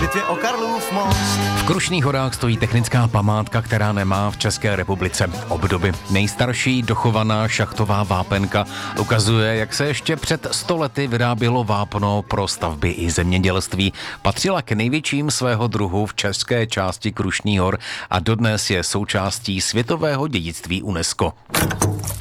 bitvě o Karlův most. V Krušných horách stojí technická památka, která nemá v České republice obdoby. Nejstarší dochovaná šachtová vápenka ukazuje, jak se ještě před 100 lety vyrábělo vápno pro stavby i zemědělství. Patřila k největším svého druhu v české části Krušných hor a dodnes je součástí světového dědictví UNESCO.